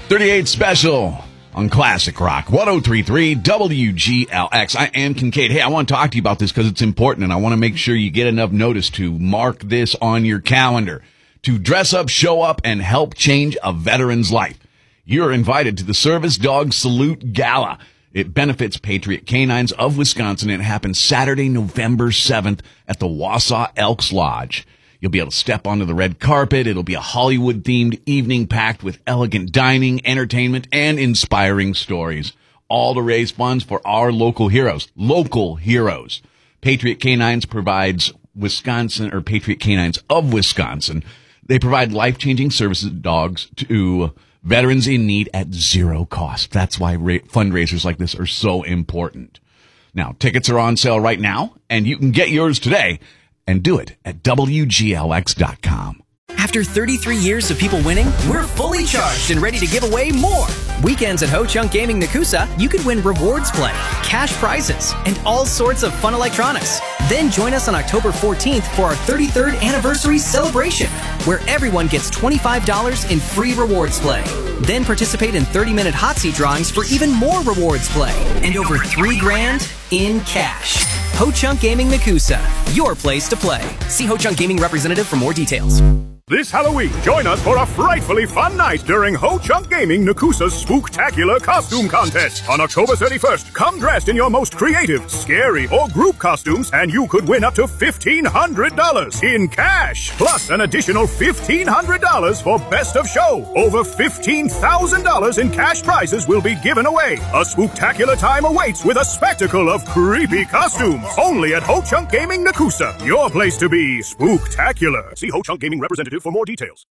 38 special on Classic Rock 1033 WGLX. I am Kincaid. Hey, I want to talk to you about this because it's important, and I want to make sure you get enough notice to mark this on your calendar to dress up, show up, and help change a veteran's life. You're invited to the Service Dog Salute Gala. It benefits Patriot Canines of Wisconsin. It happens Saturday, November 7th at the Wausau Elks Lodge. You'll be able to step onto the red carpet. It'll be a Hollywood-themed evening packed with elegant dining, entertainment, and inspiring stories, all to raise funds for our local heroes. Local heroes. Patriot Canines provides Patriot Canines of Wisconsin. They provide life-changing services dogs to veterans in need at zero cost. That's why fundraisers like this are so important. Now, tickets are on sale right now, and you can get yours today. And do it at WGLX.com. After 33 years of people winning, we're fully charged and ready to give away more. Weekends at Ho Chunk Gaming Nakusa, you could win rewards play, cash prizes, and all sorts of fun electronics. Then join us on October 14th for our 33rd anniversary celebration, where everyone gets $25 in free rewards play. Then participate in 30-minute hot seat drawings for even more rewards play and over $3,000 in cash. Ho Chunk Gaming Nakusa, your place to play. See Ho Chunk Gaming representative for more details. This Halloween, join us for a frightfully fun night during Ho Chunk Gaming Nakusa's Spooktacular Costume Contest. On October 31st, come dressed in your most creative, scary, or group costumes, and you could win up to $1,500 in cash. Plus an additional $1,500 for Best of Show. Over $15,000 in cash prizes will be given away. A spooktacular time awaits with a spectacle of creepy costumes. Only at Ho Chunk Gaming Nakusa, your place to be spooktacular. See Ho Chunk Gaming representative for more details.